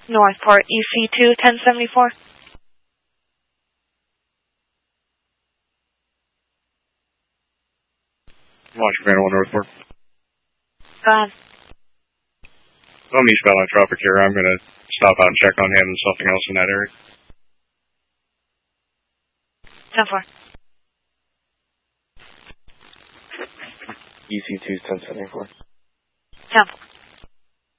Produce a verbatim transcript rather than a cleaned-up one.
Northport, E C two, ten seventy-four. Launch Command one Northport. Go ahead. Well, me spell on Tropic here. I'm going to stop out and check on him and something else in that area. ten four. E C two, ten seventy-four. ten four.